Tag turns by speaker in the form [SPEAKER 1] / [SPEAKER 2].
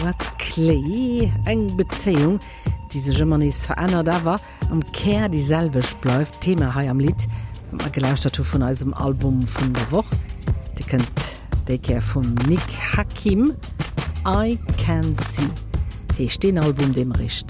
[SPEAKER 1] Wat Klee eng Bezeung, diese Germanis verändert awer am Ker dieselwech bleif Thema hai am Lied gelauscht dat vun eisem Album vun der Woch. Di kennt déiker vum Nick Hakim I Can See. Hech den Album dem Richt.